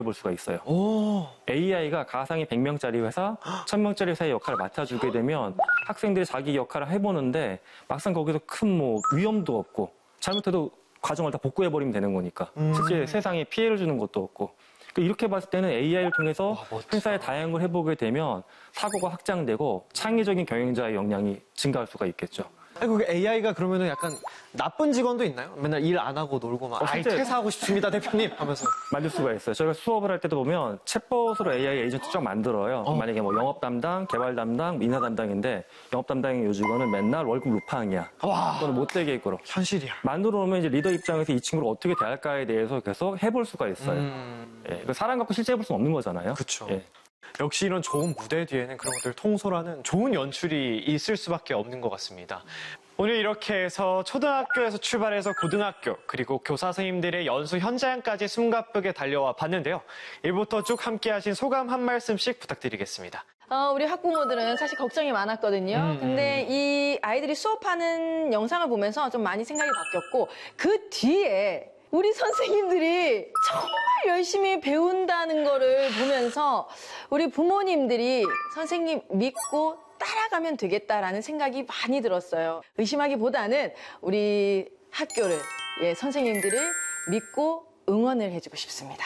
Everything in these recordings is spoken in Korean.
볼 수가 있어요. 오. AI가 가상의 100명짜리 회사, 1000명짜리 회사의 역할을 맡아주게 되면 학생들이 자기 역할을 해보는데 막상 거기서 큰 위험도 없고 잘못해도 과정을 다 복구해버리면 되는 거니까 실제 세상에 피해를 주는 것도 없고 이렇게 봤을 때는 AI를 통해서 회사에 다양한 걸 해보게 되면 사고가 확장되고 창의적인 경영자의 역량이 증가할 수가 있겠죠. 아이고, AI가 그러면은 약간 나쁜 직원도 있나요? 맨날 일 안 하고 놀고 막 아이 퇴사하고 싶습니다 대표님 하면서 만들 수가 있어요. 저희가 수업을 할 때도 보면 챗봇으로 AI 에이전트 쫙 만들어요. 만약에 영업 담당, 개발 담당, 인사 담당인데 영업 담당의 요직원은 맨날 월급 루팡이야. 와. 또는 못되게 있고로. 현실이야. 만들어 놓으면 이제 리더 입장에서 이 친구를 어떻게 대할까에 대해서 계속 해볼 수가 있어요. 예, 사람 갖고 실제 해볼 수는 없는 거잖아요. 그렇죠. 예. 역시 이런 좋은 무대 뒤에는 그런 것들을 통솔하는 좋은 연출이 있을 수밖에 없는 것 같습니다. 오늘 이렇게 해서 초등학교에서 출발해서 고등학교 그리고 교사 선생님들의 연수 현장까지 숨가쁘게 달려와 봤는데요. 1부터 쭉 함께 하신 소감 한 말씀씩 부탁드리겠습니다. 우리 학부모들은 사실 걱정이 많았거든요. 근데 이 아이들이 수업하는 영상을 보면서 좀 많이 생각이 바뀌었고 그 뒤에 우리 선생님들이 정말 열심히 배운다는 거를 보면서 우리 부모님들이 선생님 믿고 따라가면 되겠다라는 생각이 많이 들었어요. 의심하기보다는 우리 학교를, 선생님들을 믿고 응원을 해주고 싶습니다.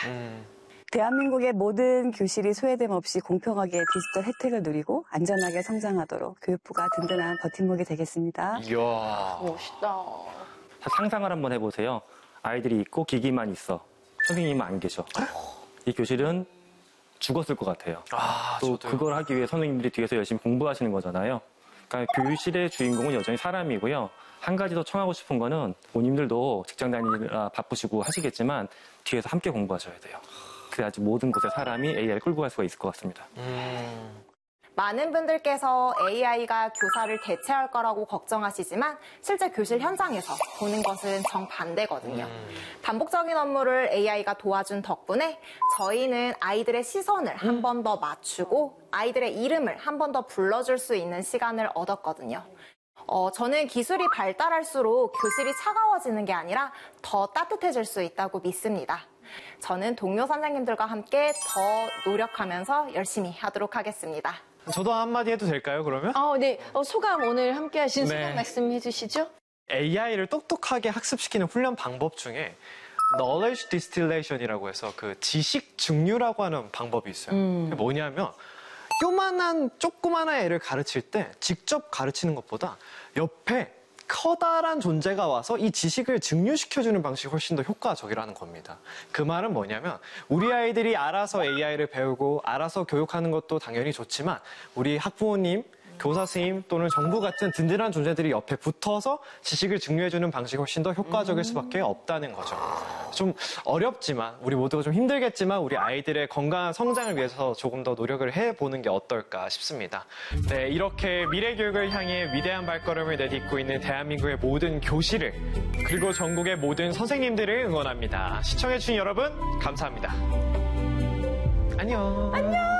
대한민국의 모든 교실이 소외됨 없이 공평하게 디지털 혜택을 누리고 안전하게 성장하도록 교육부가 든든한 버팀목이 되겠습니다. 이야. 멋있다. 상상을 한번 해보세요. 아이들이 있고 기기만 있어. 선생님은 안 계셔. 이 교실은 죽었을 것 같아요. 또 저도요. 그걸 하기 위해 선생님들이 뒤에서 열심히 공부하시는 거잖아요. 그러니까 교실의 주인공은 여전히 사람이고요. 한 가지 더 청하고 싶은 거는 본인들도 직장 다니느라 바쁘시고 하시겠지만 뒤에서 함께 공부하셔야 돼요. 그래야지 모든 곳에 사람이 AI를 끌고 갈 수가 있을 것 같습니다. 많은 분들께서 AI가 교사를 대체할 거라고 걱정하시지만 실제 교실 현장에서 보는 것은 정반대거든요. 반복적인 업무를 AI가 도와준 덕분에 저희는 아이들의 시선을 한 번 더 맞추고 아이들의 이름을 한 번 더 불러줄 수 있는 시간을 얻었거든요. 저는 기술이 발달할수록 교실이 차가워지는 게 아니라 더 따뜻해질 수 있다고 믿습니다. 저는 동료 선생님들과 함께 더 노력하면서 열심히 하도록 하겠습니다. 저도 한마디 해도 될까요, 그러면? 네. 소감 오늘 함께 하신 네. 소감 말씀해 주시죠. AI를 똑똑하게 학습시키는 훈련 방법 중에 knowledge distillation이라고 해서 그 지식 증류라고 하는 방법이 있어요. 그게 뭐냐면 요만한 조그만한 애를 가르칠 때 직접 가르치는 것보다 옆에 커다란 존재가 와서 이 지식을 증류시켜주는 방식이 훨씬 더 효과적이라는 겁니다. 그 말은 뭐냐면 우리 아이들이 알아서 AI를 배우고 알아서 교육하는 것도 당연히 좋지만 우리 학부모님, 교사 선생님 또는 정부 같은 든든한 존재들이 옆에 붙어서 지식을 증류해주는 방식이 훨씬 더 효과적일 수밖에 없다는 거죠. 좀 어렵지만 우리 모두가 좀 힘들겠지만 우리 아이들의 건강한 성장을 위해서 조금 더 노력을 해보는 게 어떨까 싶습니다. 네, 이렇게 미래 교육을 향해 위대한 발걸음을 내딛고 있는 대한민국의 모든 교실을 그리고 전국의 모든 선생님들을 응원합니다. 시청해주신 여러분 감사합니다. 안녕.